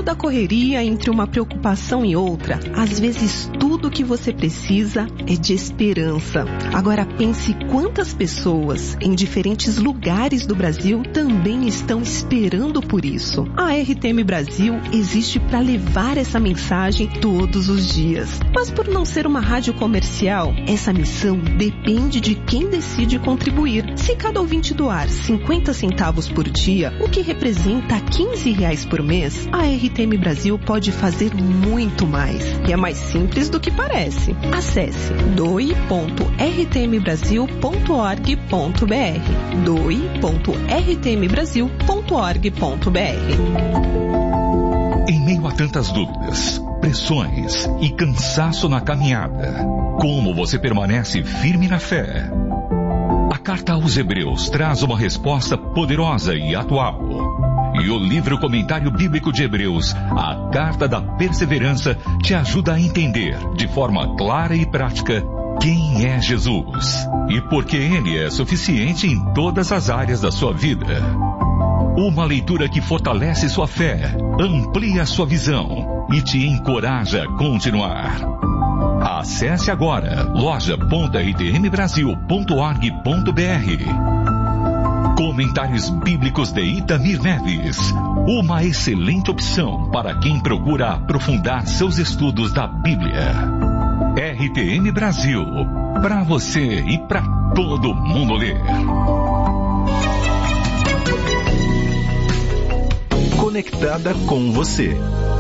da correria, entre uma preocupação e outra, às vezes tudo que você precisa é de esperança. Agora pense quantas pessoas em diferentes lugares do Brasil também estão esperando por isso. A RTM Brasil existe para levar essa mensagem todos os dias. Mas por não ser uma rádio comercial, essa missão depende de quem decide contribuir. Se cada ouvinte doar 50 centavos por dia, o que representa R$15 por mês, a RTM Brasil pode fazer muito mais. E é mais simples do que parece. Acesse doe.rtmbrasil.org.br doe.rtmbrasil.org.br. Em meio a tantas dúvidas, pressões e cansaço na caminhada, como você permanece firme na fé? A carta aos Hebreus traz uma resposta poderosa e atual. E o livro Comentário Bíblico de Hebreus, a Carta da Perseverança, te ajuda a entender, de forma clara e prática, quem é Jesus e por que Ele é suficiente em todas as áreas da sua vida. Uma leitura que fortalece sua fé, amplia sua visão e te encoraja a continuar. Acesse agora loja.rtmbrasil.org.br. Comentários Bíblicos de Itamir Neves. Uma excelente opção para quem procura aprofundar seus estudos da Bíblia. RTM Brasil. Para você e para todo mundo ler. Conectada com você.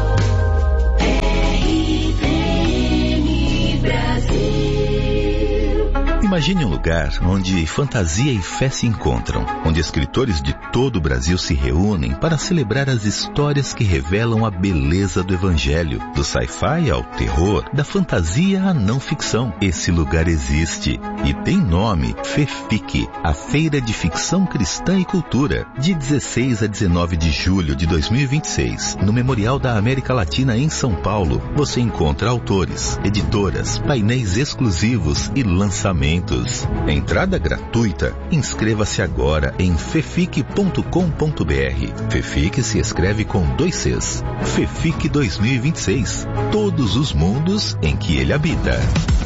RTM Brasil. Imagine um lugar onde fantasia e fé se encontram, onde escritores de todo o Brasil se reúnem para celebrar as histórias que revelam a beleza do Evangelho, do sci-fi ao terror, da fantasia à não ficção. Esse lugar existe e tem nome: FEFIC, a Feira de Ficção Cristã e Cultura, de 16 a 19 de julho de 2026, no Memorial da América Latina em São Paulo. Você encontra autores, editoras, painéis exclusivos e lançamentos. Entrada gratuita. Inscreva-se agora em fefic.com.br. FEFIC se escreve com 2 Cs. FEFIC 2026. Todos os mundos em que ele habita.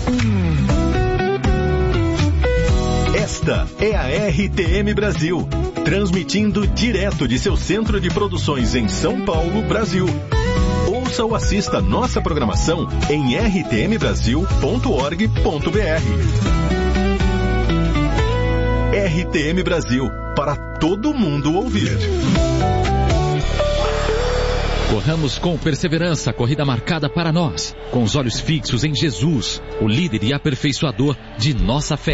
Esta é a RTM Brasil, transmitindo direto de seu centro de produções em São Paulo, Brasil. Ouça ou assista nossa programação em rtmbrasil.org.br. RTM Brasil, para todo mundo ouvir. Corramos com perseverança a corrida marcada para nós, com os olhos fixos em Jesus, o líder e aperfeiçoador de nossa fé.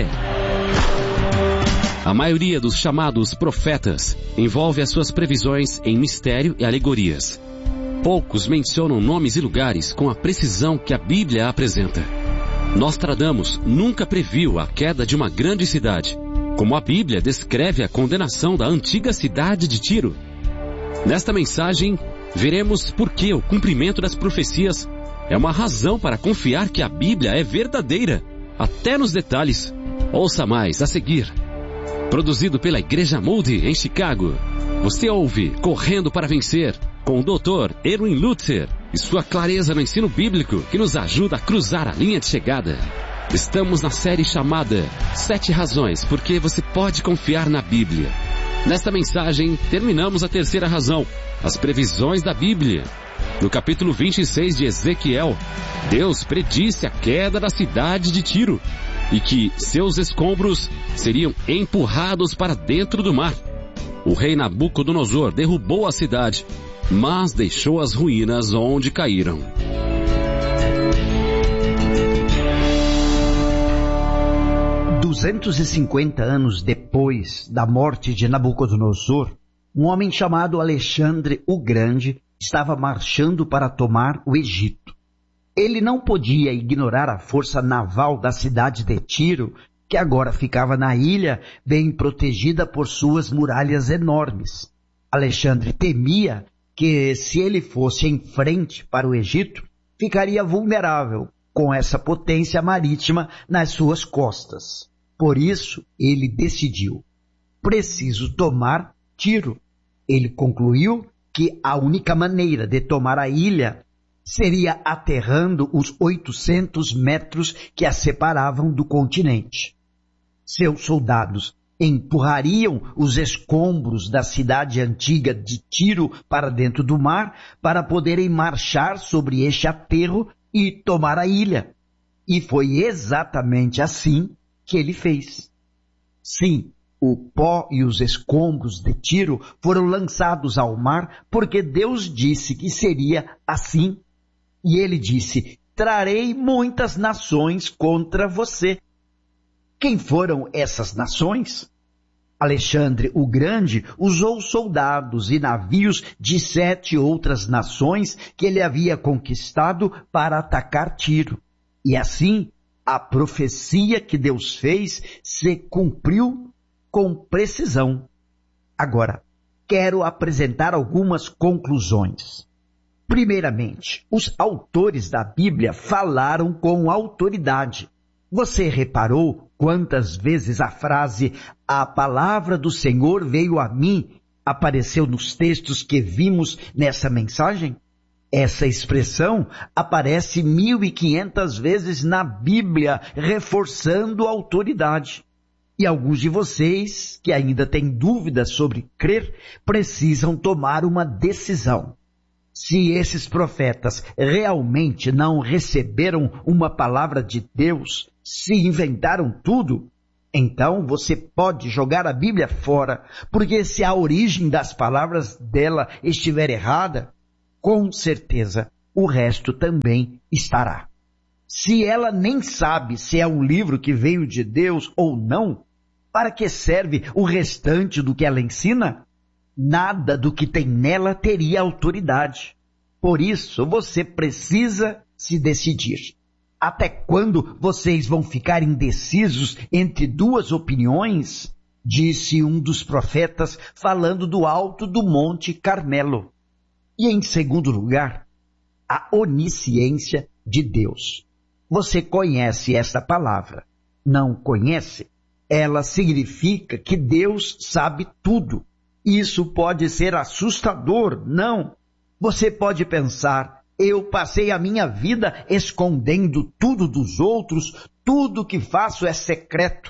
A maioria dos chamados profetas envolve as suas previsões em mistério e alegorias. Poucos mencionam nomes e lugares com a precisão que a Bíblia apresenta. Nostradamus nunca previu a queda de uma grande cidade, como a Bíblia descreve a condenação da antiga cidade de Tiro. Nesta mensagem, veremos por que o cumprimento das profecias é uma razão para confiar que a Bíblia é verdadeira, até nos detalhes. Ouça mais a seguir. Produzido pela Igreja Moody em Chicago, você ouve Correndo para Vencer, com o Dr. Erwin Lutzer e sua clareza no ensino bíblico que nos ajuda a cruzar a linha de chegada. Estamos na série chamada 7 razões por que você pode confiar na Bíblia. Nesta mensagem, terminamos a terceira razão, as previsões da Bíblia. No capítulo 26 de Ezequiel, Deus predisse a queda da cidade de Tiro e que seus escombros seriam empurrados para dentro do mar. O rei Nabucodonosor derrubou a cidade, mas deixou as ruínas onde caíram. $250 anos depois da morte de Nabucodonosor, um homem chamado Alexandre o Grande estava marchando para tomar o Egito. Ele não podia ignorar a força naval da cidade de Tiro, que agora ficava na ilha, bem protegida por suas muralhas enormes. Alexandre temia que, se ele fosse em frente para o Egito, ficaria vulnerável com essa potência marítima nas suas costas. Por isso, ele decidiu: preciso tomar Tiro. Ele concluiu que a única maneira de tomar a ilha seria aterrando os 800 metros que a separavam do continente. Seus soldados empurrariam os escombros da cidade antiga de Tiro para dentro do mar para poderem marchar sobre este aterro e tomar a ilha. E foi exatamente assim que ele fez. Sim, o pó e os escombros de Tiro foram lançados ao mar porque Deus disse que seria assim. E ele disse: trarei muitas nações contra você. Quem foram essas nações? Alexandre o Grande usou soldados e navios de 7 outras nações que ele havia conquistado para atacar Tiro. E assim, a profecia que Deus fez se cumpriu com precisão. Agora, quero apresentar algumas conclusões. Primeiramente, os autores da Bíblia falaram com autoridade. Você reparou quantas vezes a frase "a palavra do Senhor veio a mim" apareceu nos textos que vimos nessa mensagem? Essa expressão aparece 1.500 vezes na Bíblia, reforçando a autoridade. E alguns de vocês, que ainda têm dúvidas sobre crer, precisam tomar uma decisão. Se esses profetas realmente não receberam uma palavra de Deus, se inventaram tudo, então você pode jogar a Bíblia fora, porque se a origem das palavras dela estiver errada, com certeza o resto também estará. Se ela nem sabe se é um livro que veio de Deus ou não, para que serve o restante do que ela ensina? Nada do que tem nela teria autoridade. Por isso, você precisa se decidir. Até quando vocês vão ficar indecisos entre duas opiniões? Disse um dos profetas, falando do alto do Monte Carmelo. E em segundo lugar, a onisciência de Deus. Você conhece esta palavra? Não conhece? Ela significa que Deus sabe tudo. Isso pode ser assustador, não? Você pode pensar: eu passei a minha vida escondendo tudo dos outros, tudo que faço é secreto.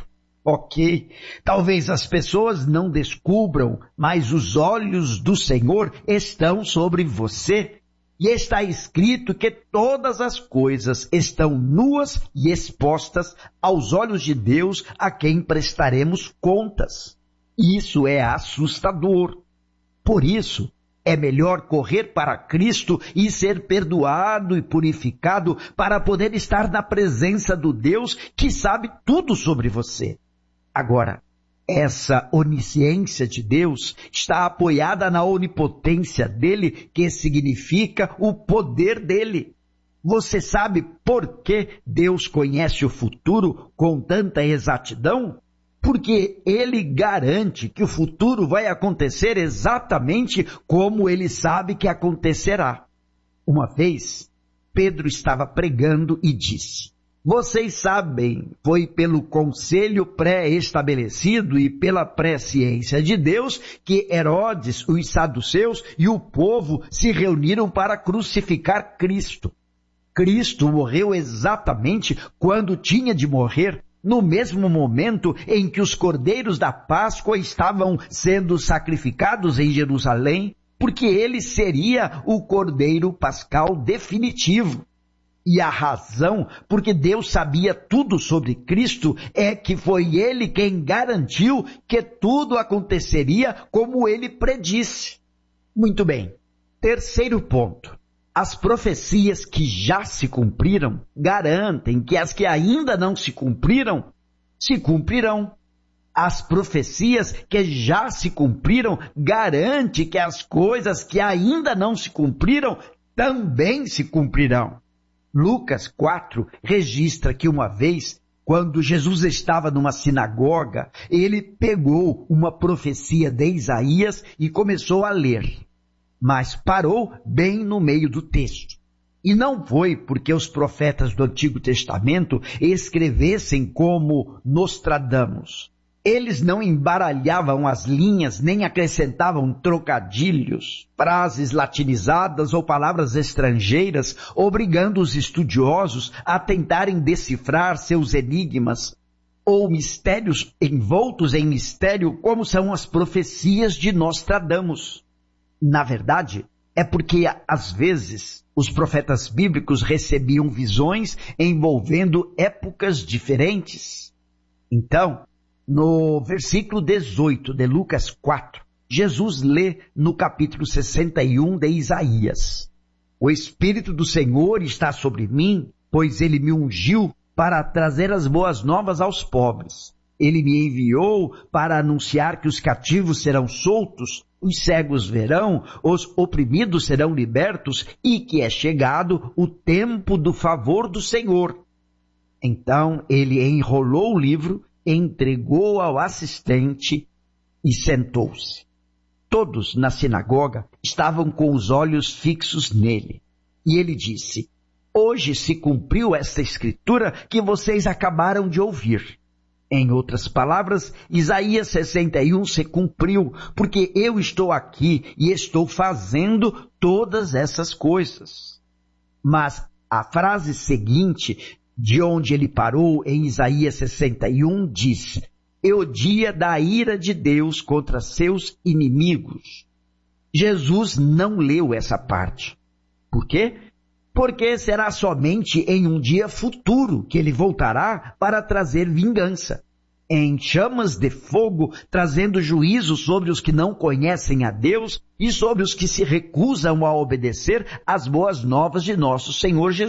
Ok, talvez as pessoas não descubram, mas os olhos do Senhor estão sobre você. E está escrito que todas as coisas estão nuas e expostas aos olhos de Deus, a quem prestaremos contas. Isso é assustador. Por isso, é melhor correr para Cristo e ser perdoado e purificado para poder estar na presença do Deus que sabe tudo sobre você. Agora, essa onisciência de Deus está apoiada na onipotência dele, que significa o poder dele. Você sabe por que Deus conhece o futuro com tanta exatidão? Porque ele garante que o futuro vai acontecer exatamente como ele sabe que acontecerá. Uma vez, Pedro estava pregando e disse: vocês sabem, foi pelo conselho pré-estabelecido e pela presciência de Deus que Herodes, os saduceus e o povo se reuniram para crucificar Cristo. Cristo morreu exatamente quando tinha de morrer, no mesmo momento em que os cordeiros da Páscoa estavam sendo sacrificados em Jerusalém, porque ele seria o cordeiro pascal definitivo. E a razão porque Deus sabia tudo sobre Cristo é que foi ele quem garantiu que tudo aconteceria como ele predisse. Muito bem. Terceiro ponto. As profecias que já se cumpriram garantem que as que ainda não se cumpriram, se cumprirão. As profecias que já se cumpriram garantem que as coisas que ainda não se cumpriram também se cumprirão. Lucas 4 registra que uma vez, quando Jesus estava numa sinagoga, ele pegou uma profecia de Isaías e começou a ler. Mas parou bem no meio do texto. E não foi porque os profetas do Antigo Testamento escrevessem como Nostradamus. Eles não embaralhavam as linhas, nem acrescentavam trocadilhos, frases latinizadas ou palavras estrangeiras, obrigando os estudiosos a tentarem decifrar seus enigmas, ou mistérios envoltos em mistério, como são as profecias de Nostradamus. Na verdade, é porque, às vezes, os profetas bíblicos recebiam visões envolvendo épocas diferentes. Então, no versículo 18 de Lucas 4, Jesus lê no capítulo 61 de Isaías: O Espírito do Senhor está sobre mim, pois Ele me ungiu para trazer as boas novas aos pobres. Ele me enviou para anunciar que os cativos serão soltos, os cegos verão, os oprimidos serão libertos e que é chegado o tempo do favor do Senhor. Então ele enrolou o livro, entregou ao assistente e sentou-se. Todos na sinagoga estavam com os olhos fixos nele. E ele disse: Hoje se cumpriu esta escritura que vocês acabaram de ouvir. Em outras palavras, Isaías 61 se cumpriu, porque eu estou aqui e estou fazendo todas essas coisas. Mas a frase seguinte, de onde ele parou em Isaías 61, diz: É o dia da ira de Deus contra seus inimigos. Jesus não leu essa parte. Por quê? Porque será somente em um dia futuro que ele voltará para trazer vingança, em chamas de fogo, trazendo juízo sobre os que não conhecem a Deus e sobre os que se recusam a obedecer às boas novas de nosso Senhor Jesus.